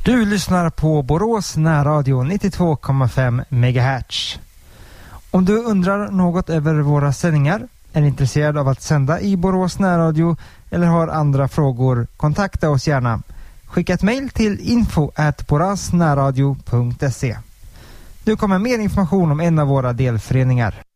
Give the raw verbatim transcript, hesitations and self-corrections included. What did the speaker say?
Du lyssnar på Borås närradio nittiotvå komma fem megahertz. Om du undrar något över våra sändningar, är intresserad av att sända i Borås närradio eller har andra frågor, kontakta oss gärna. Skicka ett mejl till info at borasnärradio punkt se. Nu kommer mer information om en av våra delföreningar.